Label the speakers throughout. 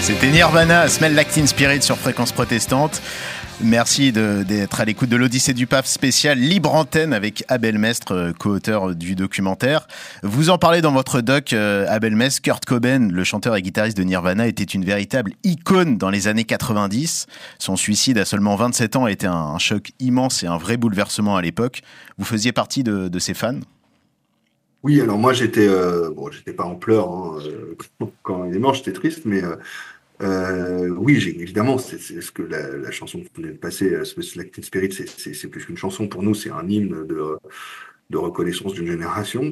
Speaker 1: C'était Nirvana, Smell Like Teen Spirit sur Fréquence Protestante. Merci d'être à l'écoute de l'Odyssée du Pape spécial Libre Antenne avec Abel Mestre, co-auteur du documentaire. Vous en parlez dans votre doc, Abel Mestre. Kurt Cobain, le chanteur et guitariste de Nirvana, était une véritable icône dans les années 90. Son suicide à seulement 27 ans a été un choc immense et un vrai bouleversement à l'époque. Vous faisiez partie de ses fans ?
Speaker 2: Oui, alors moi j'étais pas en pleurs quand il est mort, j'étais triste, mais oui, évidemment, c'est ce que la chanson que vous venez de passer, Smell Like Teen Spirit, c'est plus qu'une chanson pour nous, c'est un hymne de reconnaissance d'une génération.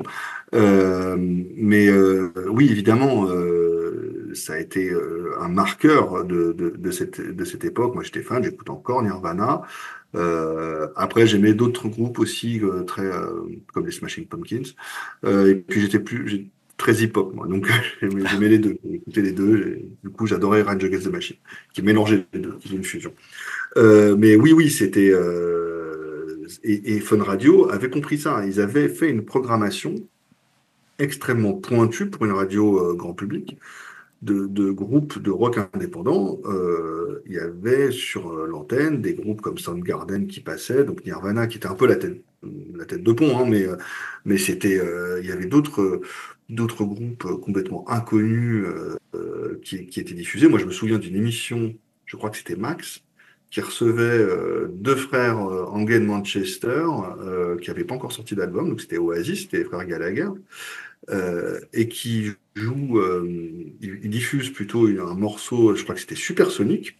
Speaker 2: Mais oui, évidemment, ça a été un marqueur de cette époque. Moi, j'étais fan, j'écoute encore Nirvana. Après, j'aimais d'autres groupes aussi, comme les Smashing Pumpkins. Et puis, très hip-hop, moi. Donc, j'aimais les deux. J'écoutais les deux. Du coup, j'adorais Rage Against the Machine, qui mélangeait les deux, qui faisait une fusion. Mais oui, oui, c'était... et Fun Radio avait compris ça. Ils avaient fait une programmation extrêmement pointue pour une radio grand public de groupes de rock indépendants. Il y avait sur l'antenne des groupes comme Soundgarden qui passaient, donc Nirvana qui était un peu la tête de pont, hein, mais il y avait d'autres groupes complètement inconnus qui étaient diffusés. Moi, je me souviens d'une émission, je crois que c'était Max, qui recevait deux frères anglais de Manchester qui n'avaient pas encore sorti d'album, donc c'était Oasis, c'était les frères Gallagher, et qui joue, il diffuse plutôt un morceau, je crois que c'était Supersonic,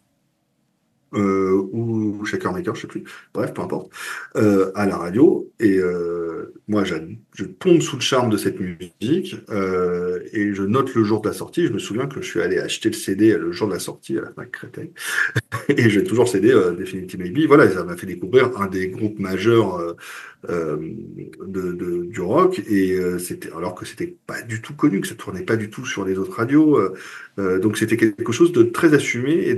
Speaker 2: ou Shaker Maker, je sais plus, bref, peu importe, à la radio. Et moi, je tombe sous le charme de cette musique, et je note le jour de la sortie. Je me souviens que je suis allé acheter le CD le jour de la sortie à la Fnac Créteil. Et j'ai toujours le CD Definitive Maybe. Voilà, ça m'a fait découvrir un des groupes majeurs du rock. Et alors que c'était pas du tout connu, que ça tournait pas du tout sur les autres radios. Donc c'était quelque chose de très assumé et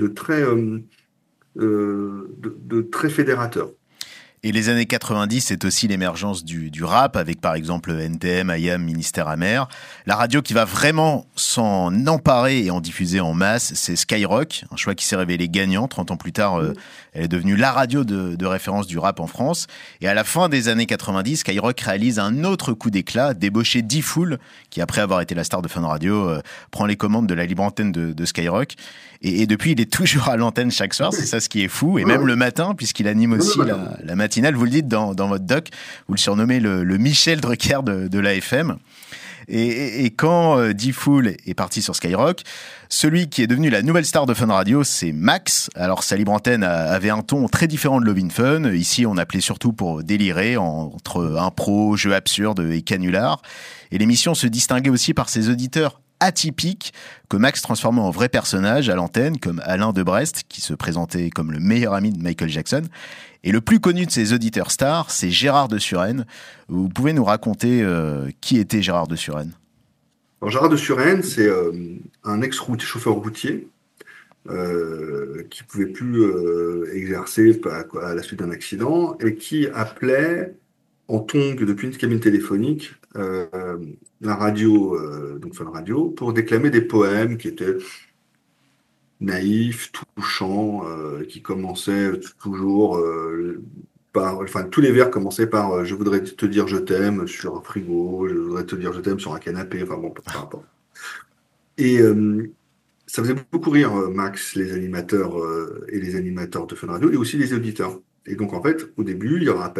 Speaker 2: de très fédérateur.
Speaker 1: Et les années 90, c'est aussi l'émergence du rap, avec par exemple NTM, IAM, Ministère Amer. La radio qui va vraiment s'en emparer et en diffuser en masse, c'est Skyrock, un choix qui s'est révélé gagnant. 30 ans plus tard, elle est devenue la radio de référence du rap en France. Et à la fin des années 90, Skyrock réalise un autre coup d'éclat, débauché D-Fool, qui après avoir été la star de Fun Radio, prend les commandes de la libre antenne de Skyrock. Et depuis, il est toujours à l'antenne chaque soir, c'est ça ce qui est fou. Et même le matin, puisqu'il anime aussi la matinale, vous le dites dans votre doc, vous le surnommez le Michel Drucker de l'AFM. Et quand D-Fool est parti sur Skyrock, celui qui est devenu la nouvelle star de Fun Radio, c'est Max. Alors sa libre antenne avait un ton très différent de Love in Fun. Ici, on appelait surtout pour délirer entre impro, jeux absurdes et canulars. Et l'émission se distinguait aussi par ses auditeurs atypiques que Max transformait en vrais personnages à l'antenne, comme Alain de Brest, qui se présentait comme le meilleur ami de Michael Jackson. Et le plus connu de ses auditeurs stars, c'est Gérard de Suresnes. Vous pouvez nous raconter qui était Gérard de Suresnes ?
Speaker 2: Alors, Gérard de Suresnes, c'est un chauffeur routier qui pouvait plus exercer à la suite d'un accident et qui appelait en tongue depuis une cabine téléphonique la radio, donc Fun Radio, pour déclamer des poèmes qui étaient naïfs, touchants, qui commençaient toujours enfin, tous les vers commençaient par je voudrais te dire je t'aime sur un frigo, je voudrais te dire je t'aime sur un canapé, enfin bon, peu importe. Et ça faisait beaucoup rire Max, les animateurs et les animateurs de Fun Radio, et aussi les auditeurs. Et donc, en fait, au début,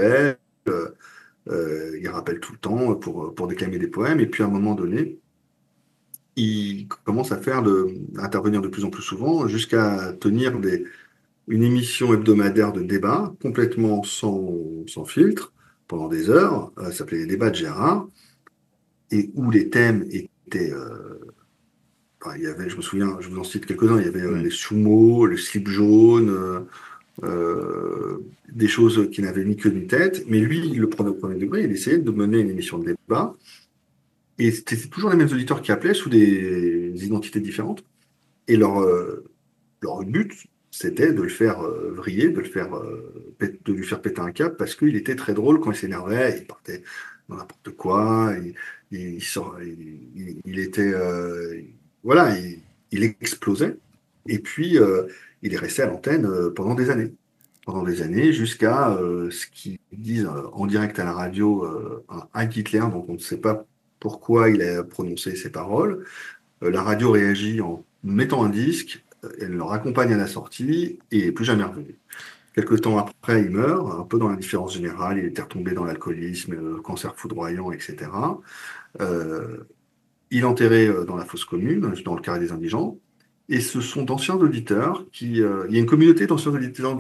Speaker 2: il rappelle tout le temps pour déclamer des poèmes, et puis à un moment donné, il commence à intervenir de plus en plus souvent, jusqu'à tenir une émission hebdomadaire de débat, complètement sans filtre, pendant des heures. Ça s'appelait les débats de Gérard, et où les thèmes étaient... enfin, il y avait, je me souviens, je vous en cite quelques-uns, il y avait les sumo, le slip jaune, des choses qui n'avaient ni queue ni tête, mais lui, il le prenait au premier degré, il essayait de mener une émission de débat, et c'était toujours les mêmes auditeurs qui appelaient sous des identités différentes, et leur but, c'était de le faire vriller, de lui faire péter un câble, parce qu'il était très drôle quand il s'énervait, il partait dans n'importe quoi, il était... voilà, il explosait. Et puis, il est resté à l'antenne pendant des années. Pendant des années, jusqu'à ce qu'ils disent en direct à la radio un Heil Hitler, donc on ne sait pas pourquoi il a prononcé ces paroles. La radio réagit en mettant un disque, elle le raccompagne à la sortie et il n'est plus jamais revenu. Quelque temps après, il meurt, un peu dans l'indifférence générale, il était retombé dans l'alcoolisme, cancer foudroyant, etc. Euh, il est enterré dans la fosse commune, dans le carré des indigents. Et ce sont d'anciens auditeurs il y a une communauté d'anciens auditeurs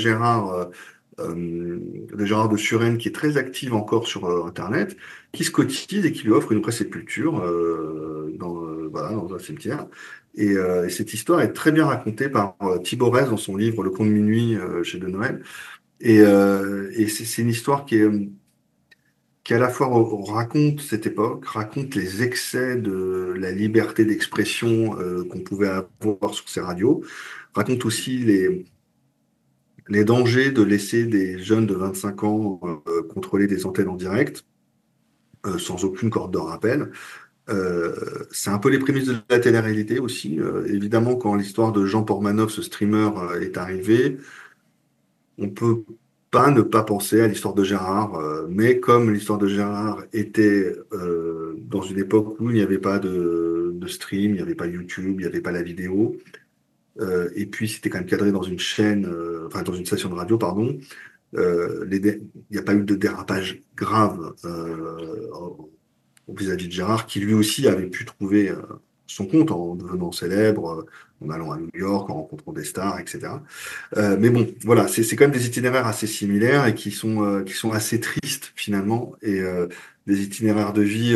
Speaker 2: de Gérard de Suresnes qui est très active encore sur Internet, qui se cotise et qui lui offre une pré-sépulture voilà, dans un cimetière. Et cette histoire est très bien racontée par Thibaut Rez dans son livre Le Conte de minuit chez De Noël. Et c'est une histoire qui à la fois raconte cette époque, raconte les excès de la liberté d'expression qu'on pouvait avoir sur ces radios, raconte aussi les dangers de laisser des jeunes de 25 ans contrôler des antennes en direct, sans aucune corde de rappel. C'est un peu les prémices de la télé-réalité aussi. Évidemment, quand l'histoire de Jean Pormanov, ce streamer, est arrivée, on peut pas ne pas penser à l'histoire de Gérard, mais comme l'histoire de Gérard était dans une époque où il n'y avait pas de stream, il n'y avait pas YouTube, il n'y avait pas la vidéo, et puis c'était quand même cadré dans une chaîne, enfin dans une station de radio, pardon, il n'y a pas eu de dérapage grave vis-à-vis de Gérard, qui lui aussi avait pu trouver son compte en devenant célèbre, en allant à New York, en rencontrant des stars, etc. Mais bon, voilà, c'est quand même des itinéraires assez similaires et qui sont assez tristes finalement, et des itinéraires de vie,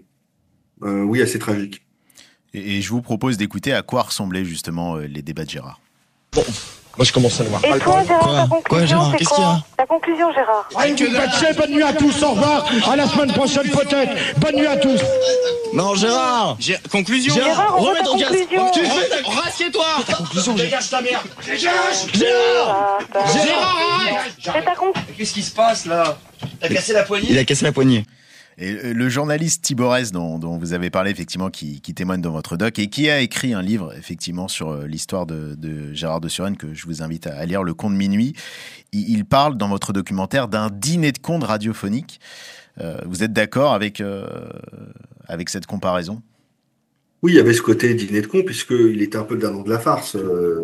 Speaker 2: oui, assez tragiques.
Speaker 1: Et je vous propose d'écouter à quoi ressemblaient justement les débats de Gérard.
Speaker 3: Bon, moi je commence à le voir.
Speaker 4: Et toi, Gérard, ta conclusion,
Speaker 3: Gérard,
Speaker 4: c'est
Speaker 3: qu'est-ce qu'il y a?
Speaker 4: Ta conclusion, Gérard.
Speaker 5: Bonne nuit à tous, au revoir, à la semaine prochaine peut-être. Bonne nuit à tous.
Speaker 3: Non, Gérard.
Speaker 6: Conclusion.
Speaker 4: Gérard, on veut
Speaker 3: remets
Speaker 4: ta
Speaker 3: ton casque.
Speaker 4: conclusion.
Speaker 3: Tu fais rassieds-toi. Ta conclusion,
Speaker 5: Dégage ta mère. Dégage.
Speaker 3: Gérard.
Speaker 5: Gérard,
Speaker 3: arrête.
Speaker 4: C'est ta conclusion.
Speaker 6: Qu'est-ce qui se passe là? T'as cassé la poignée?
Speaker 3: Il a cassé la poignée.
Speaker 1: Et le journaliste Thibaut Rez, dont vous avez parlé effectivement, qui témoigne dans votre doc et qui a écrit un livre effectivement sur l'histoire de Gérard de Suresnes que je vous invite à lire, Le Conte de minuit. Il parle dans votre documentaire d'un dîner de contes radiophonique. Vous êtes d'accord avec cette comparaison?
Speaker 2: Oui, il y avait ce côté dîner de con, puisqu'il était un peu le dindon de la farce,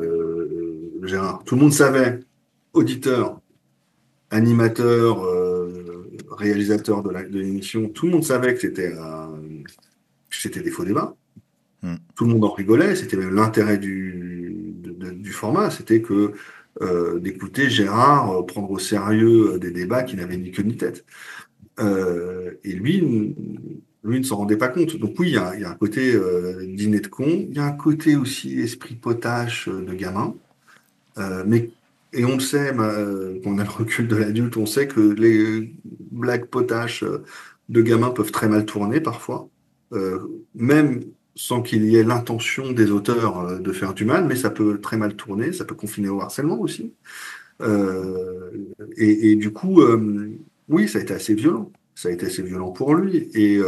Speaker 2: Gérard. Tout le monde savait, auditeur, animateur, réalisateur de l'émission, tout le monde savait que c'était des faux débats. Tout le monde en rigolait, c'était même l'intérêt du format, c'était que d'écouter Gérard prendre au sérieux des débats qui n'avaient ni queue ni tête. Et lui ne s'en rendait pas compte. Donc oui, il y a un côté dîner de con, il y a un côté aussi esprit potache de gamin, et on le sait, quand on a le recul de l'adulte, on sait que les blagues potaches de gamins peuvent très mal tourner parfois, même sans qu'il y ait l'intention des auteurs de faire du mal, mais ça peut très mal tourner, ça peut confiner au harcèlement aussi. Et du coup, oui, ça a été assez violent. Ça a été assez violent pour lui. Et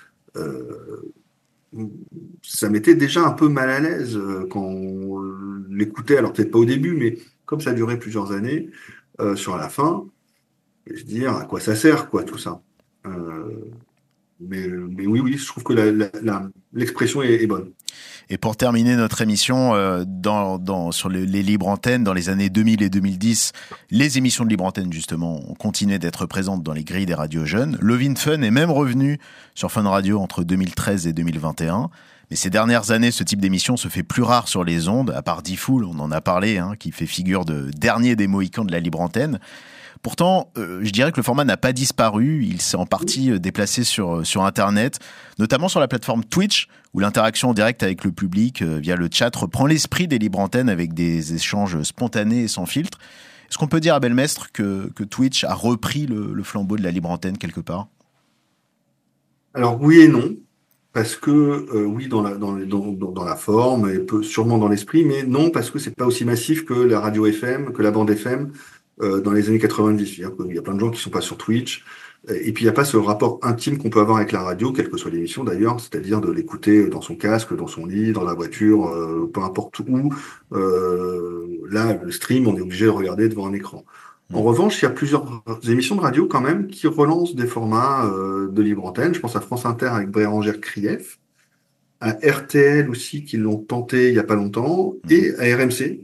Speaker 2: ça m'était déjà un peu mal à l'aise quand on l'écoutait, alors peut-être pas au début, mais comme ça a duré plusieurs années, sur la fin, et se dire à quoi ça sert, quoi, tout ça. Mais oui, je trouve que l'expression est bonne.
Speaker 1: Et pour terminer notre émission, sur les libres antennes, dans les années 2000 et 2010, les émissions de libre antenne, justement, ont continué d'être présentes dans les grilles des radios jeunes. Love in Fun est même revenu sur Fun Radio entre 2013 et 2021. Mais ces dernières années, ce type d'émission se fait plus rare sur les ondes, à part D-Fool, on en a parlé, qui fait figure de dernier des Mohicans de la libre antenne. Pourtant, je dirais que le format n'a pas disparu, il s'est en partie déplacé sur Internet, notamment sur la plateforme Twitch, où l'interaction en direct avec le public via le chat reprend l'esprit des libres antennes avec des échanges spontanés et sans filtre. Est-ce qu'on peut dire à Belmestre que Twitch a repris le flambeau de la libre antenne quelque part?
Speaker 2: Alors oui et non, parce que oui, dans la forme, et sûrement dans l'esprit, mais non, parce que c'est pas aussi massif que la radio FM, que la bande FM, dans les années 90. C'est-à-dire qu'il y a plein de gens qui sont pas sur Twitch. Et puis il n'y a pas ce rapport intime qu'on peut avoir avec la radio, quelle que soit l'émission d'ailleurs, c'est-à-dire de l'écouter dans son casque, dans son lit, dans la voiture, peu importe où. Là, le stream, on est obligé de regarder devant un écran. En revanche, il y a plusieurs émissions de radio quand même qui relancent des formats de libre antenne. Je pense à France Inter avec Bérangère Krief, à RTL aussi qui l'ont tenté il y a pas longtemps, et à RMC.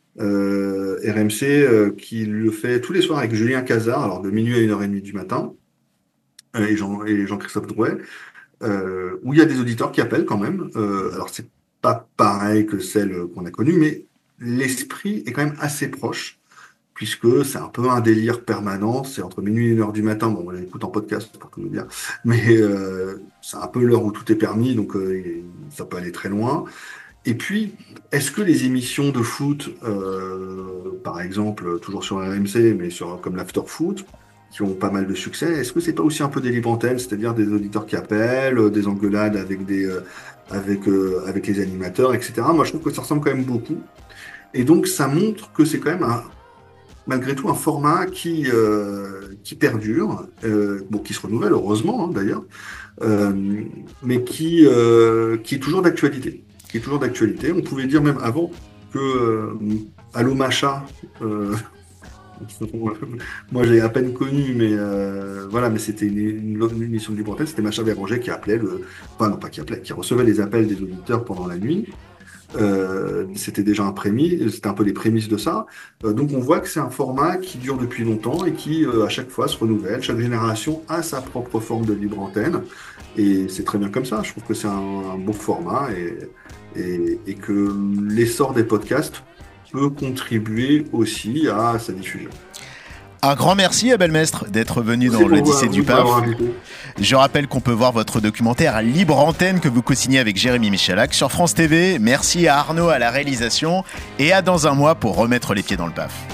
Speaker 2: RMC qui le fait tous les soirs avec Julien Cazard, alors de minuit à 1h30 du matin, et Jean-Christophe Drouet, où il y a des auditeurs qui appellent quand même. Alors c'est pas pareil que celle qu'on a connue, mais l'esprit est quand même assez proche, puisque c'est un peu un délire permanent, c'est entre minuit et 1h du matin, bon, on l'écoute en podcast pour tout vous dire, mais c'est un peu l'heure où tout est permis, donc ça peut aller très loin. Et puis, est-ce que les émissions de foot, par exemple, toujours sur RMC, mais comme l'After-Foot, qui ont pas mal de succès, est-ce que c'est pas aussi un peu des libres antennes, c'est-à-dire des auditeurs qui appellent, des engueulades avec les animateurs, etc. Moi, je trouve que ça ressemble quand même beaucoup. Et donc, ça montre que c'est quand même malgré tout un format qui perdure, qui se renouvelle, heureusement, hein, d'ailleurs, mais qui est toujours d'actualité. On pouvait dire même avant que Allô Macha, moi j'ai à peine connu, mais voilà, mais c'était une émission de libre antenne, c'était Macha Béranger qui appelait qui recevait les appels des auditeurs pendant la nuit. C'était déjà c'était un peu les prémices de ça. Donc on voit que c'est un format qui dure depuis longtemps et qui à chaque fois se renouvelle. Chaque génération a sa propre forme de libre antenne et c'est très bien comme ça. Je trouve que c'est un beau format et que l'essor des podcasts peut contribuer aussi à sa diffusion.
Speaker 1: Un grand merci Abel Mestre d'être venu dans l'Odyssée du PAF. Je rappelle qu'on peut voir votre documentaire Libre Antenne que vous co-signez avec Jérémy Michalak sur France TV. Merci à Arnaud à la réalisation et à dans un mois pour remettre les pieds dans le PAF.